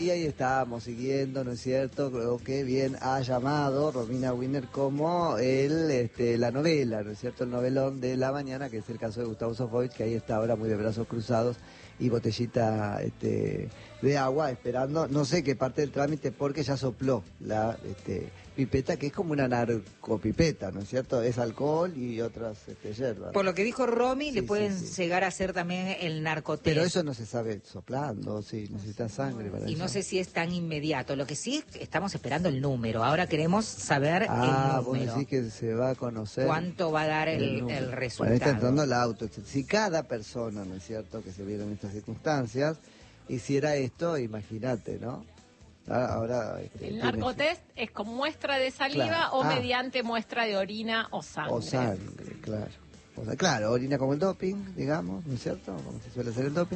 Y ahí estábamos siguiendo, ¿no es cierto? Creo que bien ha llamado Romina Wiener como la novela, ¿no es cierto? El novelón de la mañana, que es el caso de Gustavo Sofovich, que ahí está ahora muy de brazos cruzados y botellita de agua, esperando, no sé qué parte del trámite, porque ya sopló la pipeta, que es como una narcopipeta, ¿no es cierto? Es alcohol y otras hierbas. Por lo que dijo Romy, Sí, le pueden sí. llegar a hacer también el narcotest. Pero eso no se sabe soplando, sí, necesita sangre para eso. Y no sé si es tan inmediato. Lo que sí es que estamos esperando el número. Ahora queremos saber el número. Vos decís que se va a conocer. ¿Cuánto va a dar el resultado? Bueno, está entrando el auto. Si cada persona, ¿no es cierto?, que se viera en estas circunstancias, hiciera esto, imagínate, ¿no? Ahora el narcotest es con muestra de saliva, claro, o mediante muestra de orina o sangre. O sangre, claro. O sea, claro, orina como el doping, digamos, ¿no es cierto? Como se suele hacer el doping.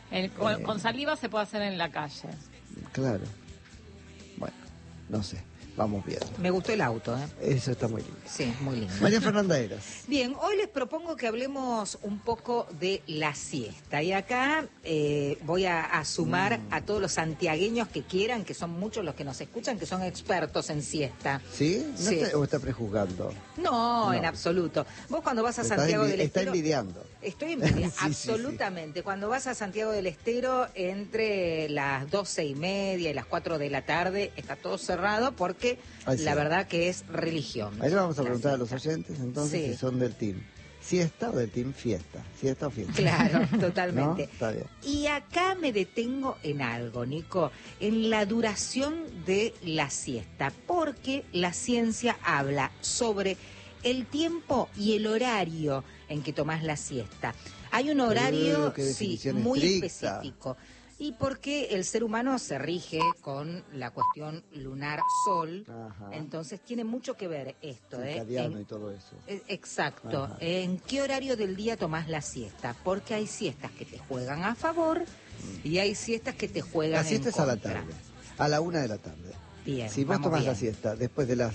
Con saliva se puede hacer en la calle. Claro. Bueno, no sé. Vamos bien. Me gustó el auto, ¿eh? Eso está muy lindo. Sí, muy lindo. María Fernanda Eras. Bien, hoy les propongo que hablemos un poco de la siesta. Y acá voy a sumar a todos los santiagueños que quieran, que son muchos los que nos escuchan, que son expertos en siesta. ¿Sí? ¿No sí. ¿O está prejuzgando? No, en absoluto. Vos cuando vas a Santiago del Estero... Está envidiando. Estoy envidiando, sí, absolutamente. Sí. Cuando vas a Santiago del Estero, entre las 12:30 y las 4 de la tarde, está todo cerrado porque la verdad que es religión. Ahí le vamos a preguntar a los oyentes, entonces, si son del team siesta o del team fiesta. ¿Siesta o fiesta? Claro, totalmente. ¿No? Está bien. Y acá me detengo en algo, Nico, en la duración de la siesta, porque la ciencia habla sobre el tiempo y el horario en que tomás la siesta. Hay un horario, muy específico. Y porque el ser humano se rige con la cuestión lunar-sol, entonces tiene mucho que ver esto. Circadiano y todo eso. Exacto. Ajá. ¿En qué horario del día tomás la siesta? Porque hay siestas que te juegan a favor y hay siestas que te juegan en contra. La siesta es a la tarde, a la 1 de la tarde. Bien, si vos tomás la siesta después de las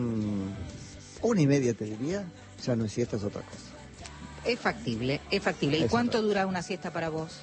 1:30, te diría, ya no es siesta, es otra cosa. Es factible, es factible. ¿Y cuánto dura una siesta para vos?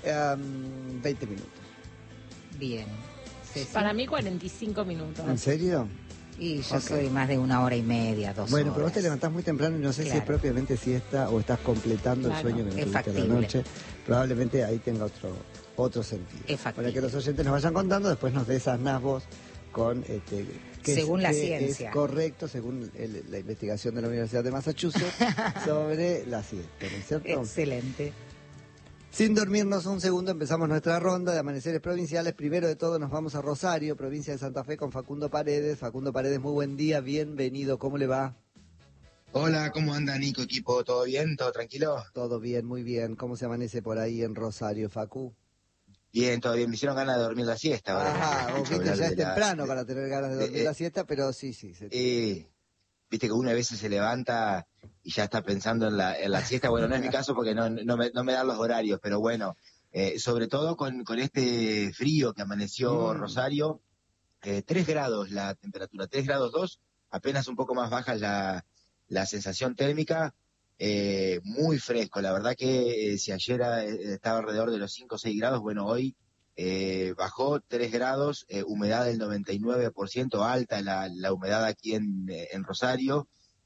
20 minutos. Bien. Para mí 45 minutos. ¿En serio? Y yo soy más de 1 hora y media, 2 horas. Bueno, pero vos te levantás muy temprano y no sé si es propiamente siesta o estás completando el sueño que no tuviste la noche. Probablemente ahí tenga otro sentido. Es factible. Para que los oyentes nos vayan contando, después nos desasnás vos con... según la ciencia. Es correcto, según la investigación de la Universidad de Massachusetts sobre la siesta, ¿no es cierto? Excelente. Sin dormirnos un segundo, empezamos nuestra ronda de amaneceres provinciales. Primero de todo nos vamos a Rosario, provincia de Santa Fe, con Facundo Paredes. Facundo Paredes, muy buen día, bienvenido. ¿Cómo le va? Hola, ¿cómo anda, Nico, equipo? ¿Todo bien? ¿Todo tranquilo? Todo bien, muy bien. ¿Cómo se amanece por ahí en Rosario, Facu? Bien, todo bien. Me hicieron ganas de dormir la siesta. Ajá, vos viste, ya es temprano para tener ganas de dormir la siesta, pero sí. Viste que una vez se levanta y ya está pensando en la siesta. Bueno, no es mi caso porque no me dan los horarios, pero bueno, sobre todo con este frío que amaneció Rosario, 3 grados la temperatura, 3 grados 2, apenas un poco más baja la sensación térmica, muy fresco. La verdad que si ayer estaba alrededor de los 5 o 6 grados, bueno, hoy bajó 3 grados, humedad del 99%, alta la humedad aquí en Rosario.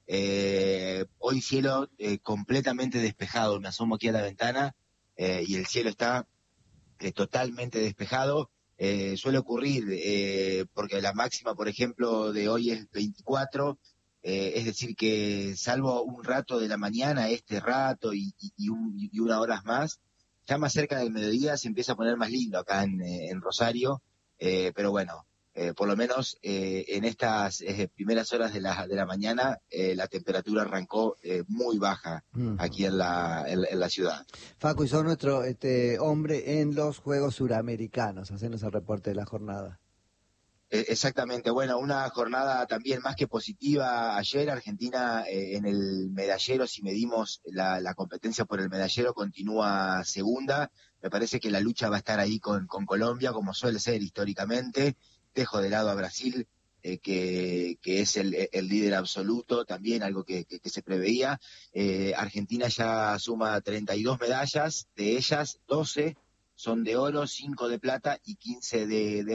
Hoy cielo completamente despejado, me asomo aquí a la ventana y el cielo está totalmente despejado. Suele ocurrir porque la máxima, por ejemplo, de hoy es 24, es decir que salvo un rato de la mañana, este rato y unas horas más, ya más cerca del mediodía se empieza a poner más lindo acá en Rosario, pero bueno, por lo menos en estas primeras horas de la mañana la temperatura arrancó muy baja aquí en la ciudad. Facu, y sos nuestro hombre en los Juegos Suramericanos. Hacenos el reporte de la jornada. Exactamente, bueno, una jornada también más que positiva. Ayer Argentina en el medallero, si medimos la competencia por el medallero, continúa segunda. Me parece que la lucha va a estar ahí con Colombia, como suele ser históricamente. Dejo de lado a Brasil, que es el líder absoluto, también algo que se preveía. Argentina ya suma 32 medallas, de ellas 12 son de oro, 5 de plata y 15 de